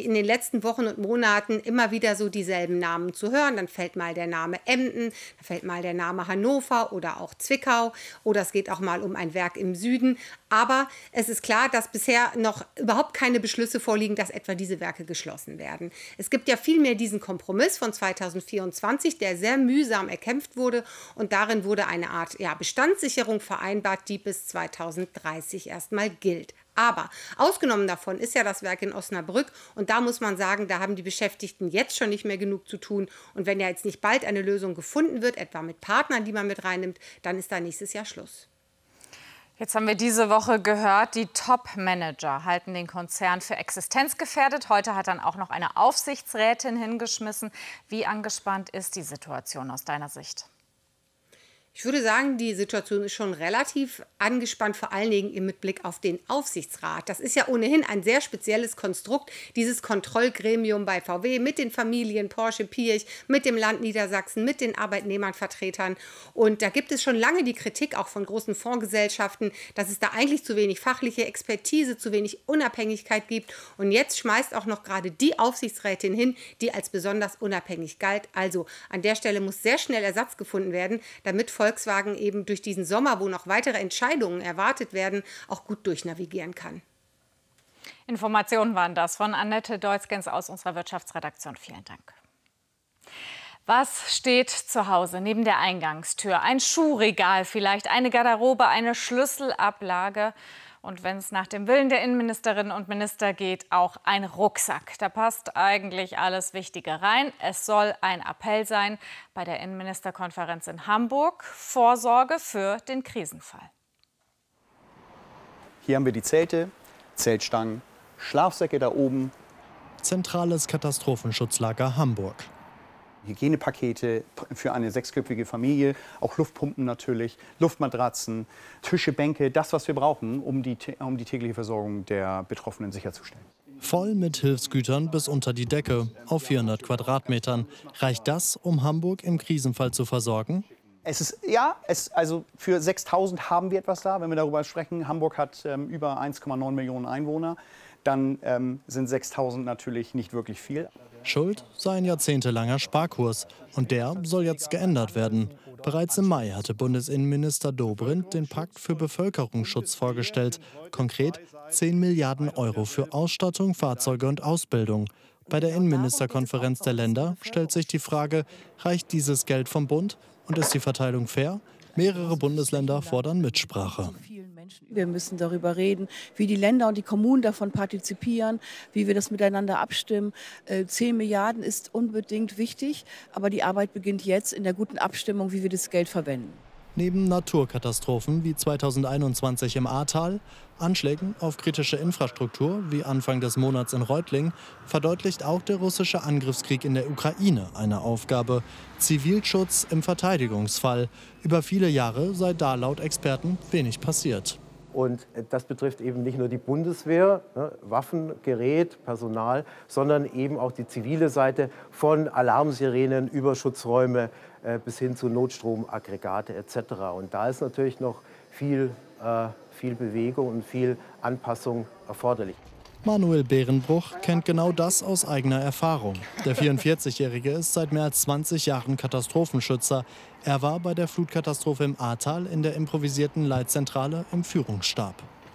in den letzten Wochen und Monaten immer wieder so dieselben Namen zu hören. Dann fällt mal der Name Emden, dann fällt mal der Name Hannover oder auch Zwickau oder es geht auch mal um ein Werk im Süden. Aber es ist klar, dass bisher noch überhaupt keine Beschlüsse vorliegen, dass etwa diese Werke geschlossen werden. Es gibt ja vielmehr diesen Kompromiss von 2024, der sehr mühsam erkämpft wurde. Und darin wurde eine Art Bestandssicherung vereinbart, die bis 2030 erstmal gilt. Aber ausgenommen davon ist ja das Werk in Osnabrück. Und da muss man sagen, da haben die Beschäftigten jetzt schon nicht mehr genug zu tun. Und wenn ja jetzt nicht bald eine Lösung gefunden wird, etwa mit Partnern, die man mit reinnimmt, dann ist da nächstes Jahr Schluss. Jetzt haben wir diese Woche gehört, die Top-Manager halten den Konzern für existenzgefährdet. Heute hat dann auch noch eine Aufsichtsrätin hingeschmissen. Wie angespannt ist die Situation aus deiner Sicht? Ich würde sagen, die Situation ist schon relativ angespannt, vor allen Dingen mit Blick auf den Aufsichtsrat. Das ist ja ohnehin ein sehr spezielles Konstrukt, dieses Kontrollgremium bei VW mit den Familien Porsche, Pirch, mit dem Land Niedersachsen, mit den Arbeitnehmervertretern. Und da gibt es schon lange die Kritik auch von großen Fondsgesellschaften, dass es da eigentlich zu wenig fachliche Expertise, zu wenig Unabhängigkeit gibt. Und jetzt schmeißt auch noch gerade die Aufsichtsrätin hin, die als besonders unabhängig galt. Also an der Stelle muss sehr schnell Ersatz gefunden werden, damit Volkswagen eben durch diesen Sommer, wo noch weitere Entscheidungen erwartet werden, auch gut durchnavigieren kann. Informationen waren das von Annette Deutzgens aus unserer Wirtschaftsredaktion. Vielen Dank. Was steht zu Hause neben der Eingangstür? Ein Schuhregal vielleicht, eine Garderobe, eine Schlüsselablage. Und wenn es nach dem Willen der Innenministerinnen und Minister geht, auch ein Rucksack. Da passt eigentlich alles Wichtige rein. Es soll ein Appell sein bei der Innenministerkonferenz in Hamburg. Vorsorge für den Krisenfall. Hier haben wir die Zelte, Zeltstangen, Schlafsäcke da oben. Zentrales Katastrophenschutzlager Hamburg. Hygienepakete für eine 6-köpfige Familie, auch Luftpumpen natürlich, Luftmatratzen, Tische, Bänke, das, was wir brauchen, um die tägliche Versorgung der Betroffenen sicherzustellen. Voll mit Hilfsgütern bis unter die Decke, auf 400 Quadratmetern. Reicht das, um Hamburg im Krisenfall zu versorgen? Also für 6.000 haben wir etwas da, wenn wir darüber sprechen. Hamburg hat über 1,9 Millionen Einwohner. Dann sind 6.000 natürlich nicht wirklich viel. Schuld sei ein jahrzehntelanger Sparkurs. Und der soll jetzt geändert werden. Bereits im Mai hatte Bundesinnenminister Dobrindt den Pakt für Bevölkerungsschutz vorgestellt. Konkret 10 Milliarden Euro für Ausstattung, Fahrzeuge und Ausbildung. Bei der Innenministerkonferenz der Länder stellt sich die Frage, reicht dieses Geld vom Bund und ist die Verteilung fair? Mehrere Bundesländer fordern Mitsprache. Wir müssen darüber reden, wie die Länder und die Kommunen davon partizipieren, wie wir das miteinander abstimmen. 10 Milliarden ist unbedingt wichtig, aber die Arbeit beginnt jetzt in der guten Abstimmung, wie wir das Geld verwenden. Neben Naturkatastrophen wie 2021 im Ahrtal, Anschlägen auf kritische Infrastruktur wie Anfang des Monats in Reutlingen, verdeutlicht auch der russische Angriffskrieg in der Ukraine eine Aufgabe: Zivilschutz im Verteidigungsfall. Über viele Jahre sei da laut Experten wenig passiert. Und das betrifft eben nicht nur die Bundeswehr, Waffen, Gerät, Personal, sondern eben auch die zivile Seite von Alarmsirenen über Schutzräume bis hin zu Notstromaggregate etc. Und da ist natürlich noch viel Bewegung und viel Anpassung erforderlich. Manuel Behrenbruch kennt genau das aus eigener Erfahrung. Der 44-Jährige ist seit mehr als 20 Jahren Katastrophenschützer. Er war bei der Flutkatastrophe im Ahrtal in der improvisierten Leitzentrale im Führungsstab.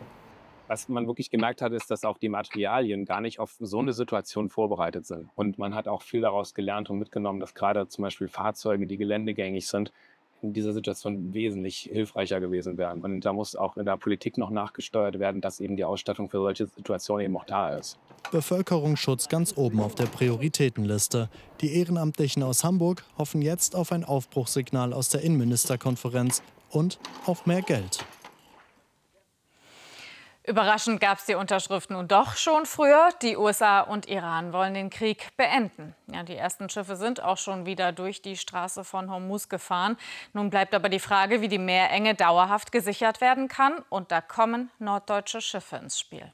Was man wirklich gemerkt hat, ist, dass auch die Materialien gar nicht auf so eine Situation vorbereitet sind. Und man hat auch viel daraus gelernt und mitgenommen, dass gerade zum Beispiel Fahrzeuge, die geländegängig sind, in dieser Situation wesentlich hilfreicher gewesen wären. Und da muss auch in der Politik noch nachgesteuert werden, dass eben die Ausstattung für solche Situationen eben auch da ist. Bevölkerungsschutz ganz oben auf der Prioritätenliste. Die Ehrenamtlichen aus Hamburg hoffen jetzt auf ein Aufbruchssignal aus der Innenministerkonferenz und auf mehr Geld. Überraschend gab es die Unterschrift nun doch schon früher. Die USA und Iran wollen den Krieg beenden. Ja, die ersten Schiffe sind auch schon wieder durch die Straße von Hormuz gefahren. Nun bleibt aber die Frage, wie die Meerenge dauerhaft gesichert werden kann. Und da kommen norddeutsche Schiffe ins Spiel.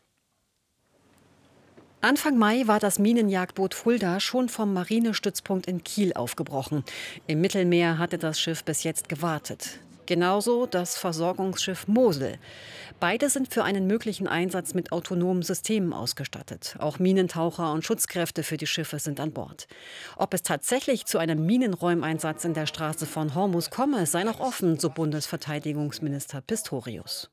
Anfang Mai war das Minenjagdboot Fulda schon vom Marinestützpunkt in Kiel aufgebrochen. Im Mittelmeer hatte das Schiff bis jetzt gewartet. Genauso das Versorgungsschiff Mosel. Beide sind für einen möglichen Einsatz mit autonomen Systemen ausgestattet. Auch Minentaucher und Schutzkräfte für die Schiffe sind an Bord. Ob es tatsächlich zu einem Minenräumeinsatz in der Straße von Hormuz komme, sei noch offen, so Bundesverteidigungsminister Pistorius.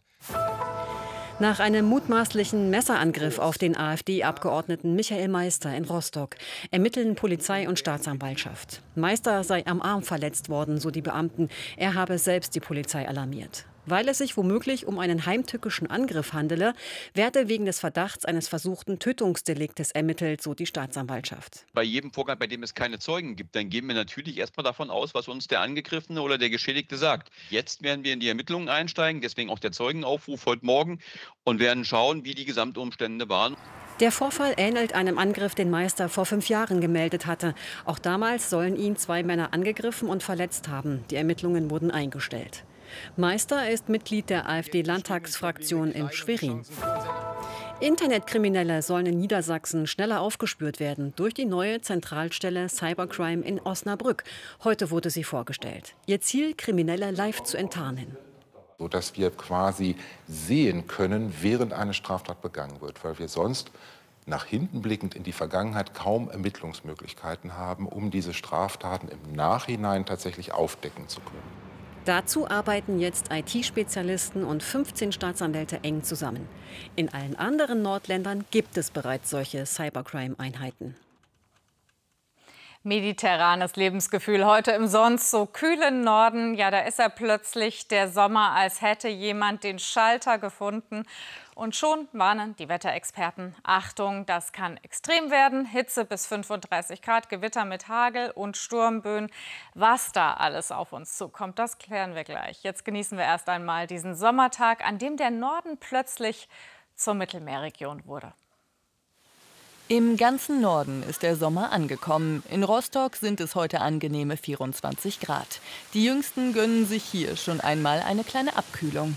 Nach einem mutmaßlichen Messerangriff auf den AfD-Abgeordneten Michael Meister in Rostock ermitteln Polizei und Staatsanwaltschaft. Meister sei am Arm verletzt worden, so die Beamten. Er habe selbst die Polizei alarmiert. Weil es sich womöglich um einen heimtückischen Angriff handele, werde wegen des Verdachts eines versuchten Tötungsdeliktes ermittelt, so die Staatsanwaltschaft. Bei jedem Vorgang, bei dem es keine Zeugen gibt, dann gehen wir natürlich erstmal davon aus, was uns der Angegriffene oder der Geschädigte sagt. Jetzt werden wir in die Ermittlungen einsteigen, deswegen auch der Zeugenaufruf heute Morgen, und werden schauen, wie die Gesamtumstände waren. Der Vorfall ähnelt einem Angriff, den Meister vor 5 Jahren gemeldet hatte. Auch damals sollen ihn 2 Männer angegriffen und verletzt haben. Die Ermittlungen wurden eingestellt. Meister ist Mitglied der AfD-Landtagsfraktion in Schwerin. Internetkriminelle sollen in Niedersachsen schneller aufgespürt werden durch die neue Zentralstelle Cybercrime in Osnabrück. Heute wurde sie vorgestellt. Ihr Ziel, Kriminelle live zu enttarnen. Sodass wir quasi sehen können, während eine Straftat begangen wird, weil wir sonst nach hinten blickend in die Vergangenheit kaum Ermittlungsmöglichkeiten haben, um diese Straftaten im Nachhinein tatsächlich aufdecken zu können. Dazu arbeiten jetzt IT-Spezialisten und 15 Staatsanwälte eng zusammen. In allen anderen Nordländern gibt es bereits solche Cybercrime-Einheiten. Mediterranes Lebensgefühl heute im sonst so kühlen Norden. Ja, da ist er plötzlich, der Sommer, als hätte jemand den Schalter gefunden. Und schon warnen die Wetterexperten: Achtung, das kann extrem werden. Hitze bis 35 Grad, Gewitter mit Hagel und Sturmböen. Was da alles auf uns zukommt, das klären wir gleich. Jetzt genießen wir erst einmal diesen Sommertag, an dem der Norden plötzlich zur Mittelmeerregion wurde. Im ganzen Norden ist der Sommer angekommen. In Rostock sind es heute angenehme 24 Grad. Die Jüngsten gönnen sich hier schon einmal eine kleine Abkühlung.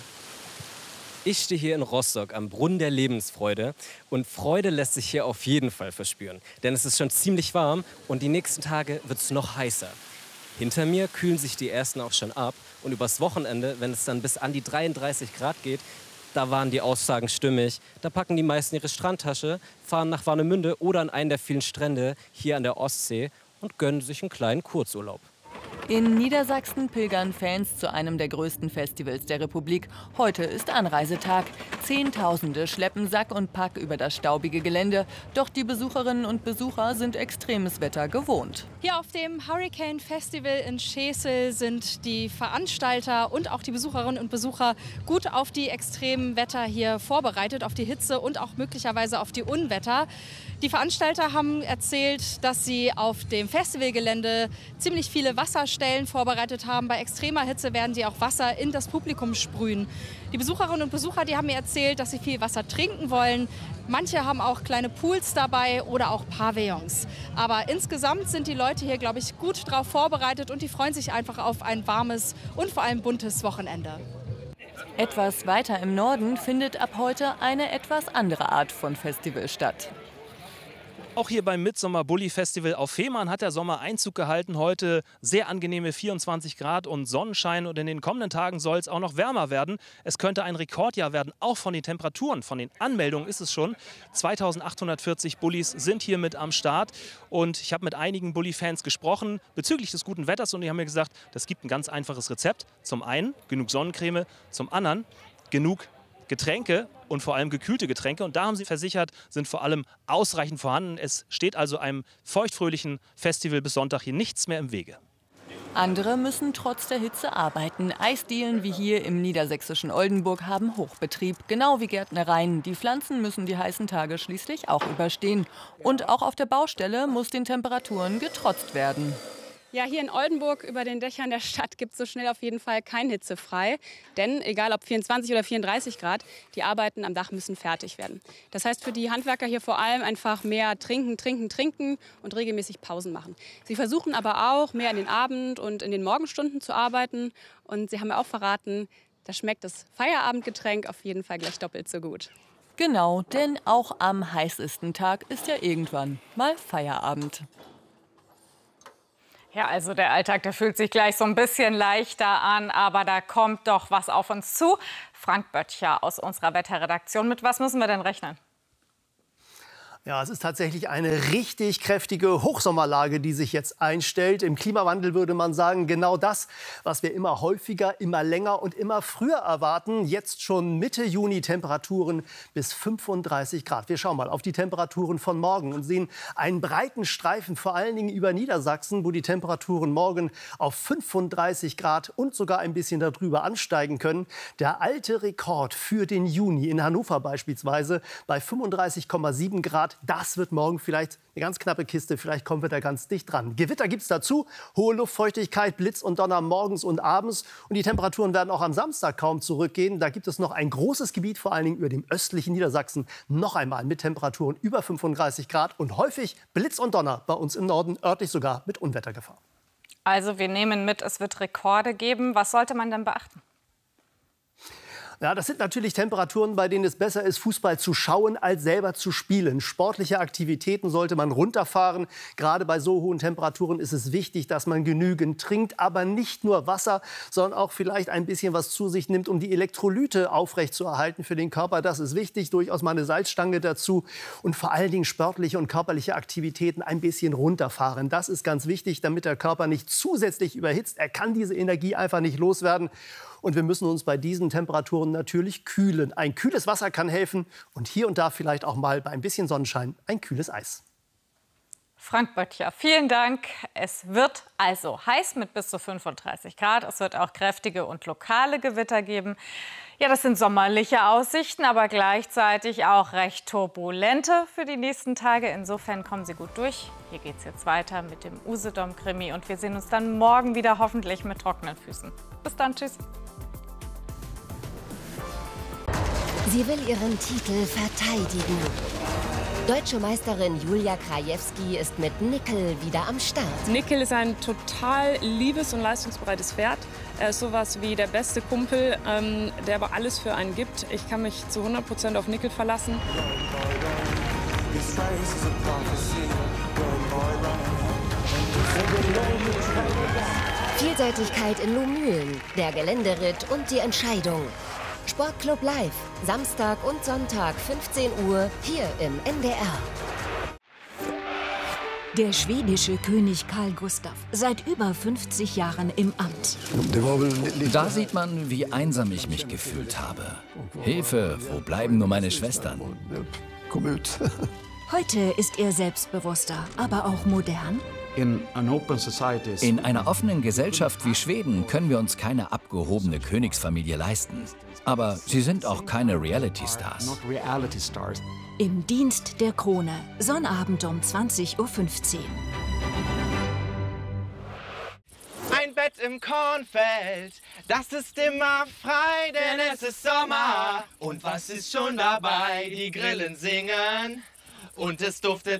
Ich stehe hier in Rostock am Brunnen der Lebensfreude und Freude lässt sich hier auf jeden Fall verspüren. Denn es ist schon ziemlich warm und die nächsten Tage wird es noch heißer. Hinter mir kühlen sich die ersten auch schon ab und übers Wochenende, wenn es dann bis an die 33 Grad geht, da waren die Aussagen stimmig. Da packen die meisten ihre Strandtasche, fahren nach Warnemünde oder an einen der vielen Strände hier an der Ostsee und gönnen sich einen kleinen Kurzurlaub. In Niedersachsen pilgern Fans zu einem der größten Festivals der Republik. Heute ist Anreisetag. Zehntausende schleppen Sack und Pack über das staubige Gelände. Doch die Besucherinnen und Besucher sind extremes Wetter gewohnt. Hier auf dem Hurricane Festival in Schesel sind die Veranstalter und auch die Besucherinnen und Besucher gut auf die extremen Wetter hier vorbereitet, auf die Hitze und auch möglicherweise auf die Unwetter. Die Veranstalter haben erzählt, dass sie auf dem Festivalgelände ziemlich viele Wasserstellen vorbereitet haben. Bei extremer Hitze werden sie auch Wasser in das Publikum sprühen. Die Besucherinnen und Besucher, die haben mir erzählt, dass sie viel Wasser trinken wollen. Manche haben auch kleine Pools dabei oder auch Pavillons. Aber insgesamt sind die Leute hier, glaube ich, gut darauf vorbereitet und die freuen sich einfach auf ein warmes und vor allem buntes Wochenende. Etwas weiter im Norden findet ab heute eine etwas andere Art von Festival statt. Auch hier beim Midsommer Bulli Festival auf Fehmarn hat der Sommer Einzug gehalten. Heute sehr angenehme 24 Grad und Sonnenschein. Und in den kommenden Tagen soll es auch noch wärmer werden. Es könnte ein Rekordjahr werden, auch von den Temperaturen. Von den Anmeldungen ist es schon. 2840 Bullis sind hier mit am Start. Und ich habe mit einigen Bulli-Fans gesprochen bezüglich des guten Wetters. Und die haben mir gesagt, das gibt ein ganz einfaches Rezept. Zum einen genug Sonnencreme, zum anderen genug Getränke und vor allem gekühlte Getränke. Und da haben sie versichert, sind vor allem ausreichend vorhanden. Es steht also einem feuchtfröhlichen Festival bis Sonntag hier nichts mehr im Wege. Andere müssen trotz der Hitze arbeiten. Eisdielen wie hier im niedersächsischen Oldenburg haben Hochbetrieb, genau wie Gärtnereien. Die Pflanzen müssen die heißen Tage schließlich auch überstehen. Und auch auf der Baustelle muss den Temperaturen getrotzt werden. Ja, hier in Oldenburg über den Dächern der Stadt gibt es so schnell auf jeden Fall kein hitzefrei. Denn egal ob 24 oder 34 Grad, die Arbeiten am Dach müssen fertig werden. Das heißt für die Handwerker hier vor allem einfach mehr trinken und regelmäßig Pausen machen. Sie versuchen aber auch mehr in den Abend- und in den Morgenstunden zu arbeiten. Und sie haben mir auch verraten, da schmeckt das Feierabendgetränk auf jeden Fall gleich doppelt so gut. Genau, denn auch am heißesten Tag ist ja irgendwann mal Feierabend. Ja, also der Alltag, der fühlt sich gleich so ein bisschen leichter an, aber da kommt doch was auf uns zu. Frank Böttcher aus unserer Wetterredaktion. Mit was müssen wir denn rechnen? Ja, es ist tatsächlich eine richtig kräftige Hochsommerlage, die sich jetzt einstellt. Im Klimawandel würde man sagen, genau das, was wir immer häufiger, immer länger und immer früher erwarten. Jetzt schon Mitte Juni Temperaturen bis 35 Grad. Wir schauen mal auf die Temperaturen von morgen und sehen einen breiten Streifen, vor allen Dingen über Niedersachsen, wo die Temperaturen morgen auf 35 Grad und sogar ein bisschen darüber ansteigen können. Der alte Rekord für den Juni in Hannover beispielsweise bei 35,7 Grad. Das wird morgen vielleicht eine ganz knappe Kiste. Vielleicht kommen wir da ganz dicht dran. Gewitter gibt es dazu. Hohe Luftfeuchtigkeit, Blitz und Donner morgens und abends. Und die Temperaturen werden auch am Samstag kaum zurückgehen. Da gibt es noch ein großes Gebiet, vor allen Dingen über dem östlichen Niedersachsen. Noch einmal mit Temperaturen über 35 Grad. Und häufig Blitz und Donner bei uns im Norden, örtlich sogar mit Unwettergefahr. Also wir nehmen mit, es wird Rekorde geben. Was sollte man denn beachten? Ja, das sind natürlich Temperaturen, bei denen es besser ist, Fußball zu schauen, als selber zu spielen. Sportliche Aktivitäten sollte man runterfahren. Gerade bei so hohen Temperaturen ist es wichtig, dass man genügend trinkt, aber nicht nur Wasser, sondern auch vielleicht ein bisschen was zu sich nimmt, um die Elektrolyte aufrechtzuerhalten für den Körper. Das ist wichtig, durchaus mal eine Salzstange dazu und vor allen Dingen sportliche und körperliche Aktivitäten ein bisschen runterfahren. Das ist ganz wichtig, damit der Körper nicht zusätzlich überhitzt. Er kann diese Energie einfach nicht loswerden. Und wir müssen uns bei diesen Temperaturen natürlich kühlen. Ein kühles Wasser kann helfen und hier und da vielleicht auch mal bei ein bisschen Sonnenschein ein kühles Eis. Frank Böttcher, vielen Dank. Es wird also heiß mit bis zu 35 Grad. Es wird auch kräftige und lokale Gewitter geben. Ja, das sind sommerliche Aussichten, aber gleichzeitig auch recht turbulente für die nächsten Tage. Insofern kommen Sie gut durch. Hier geht es jetzt weiter mit dem Usedom-Krimi und wir sehen uns dann morgen wieder, hoffentlich mit trockenen Füßen. Bis dann, tschüss. Sie will ihren Titel verteidigen. Deutsche Meisterin Julia Krajewski ist mit Nickel wieder am Start. Nickel ist ein total liebes und leistungsbereites Pferd. Er ist sowas wie der beste Kumpel, der aber alles für einen gibt. Ich kann mich zu 100% auf Nickel verlassen. Vielseitigkeit in Lohmühlen, der Geländeritt und die Entscheidung. Sportclub Live, Samstag und Sonntag 15 Uhr hier im NDR. Der schwedische König Carl Gustaf, seit über 50 Jahren im Amt. Da sieht man, wie einsam ich mich gefühlt habe. Hilfe, wo bleiben nur meine Schwestern? Heute ist er selbstbewusster, aber auch modern. In einer offenen Gesellschaft wie Schweden können wir uns keine abgehobene Königsfamilie leisten. Aber sie sind auch keine Reality-Stars. Im Dienst der Krone, Sonnabend um 20:15 Uhr. Ein Bett im Kornfeld, das ist immer frei, denn es ist Sommer. Und was ist schon dabei? Die Grillen singen und es duftet